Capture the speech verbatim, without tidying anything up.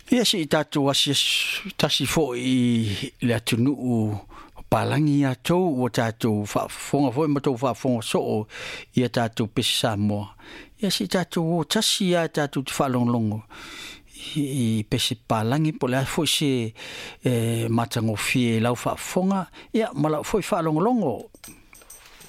Ia si tātou asi tasi fo I le atunu palangi a tau o tātou whaafonga fo ma tau whaafonga so o ia tātou pesi Samoa. Ia si tātou o tasi a tātou te whaalonglongo I pesi palangi po le fo se eh, matango fie lau whaafonga ia ma lau fo I whaalonglongo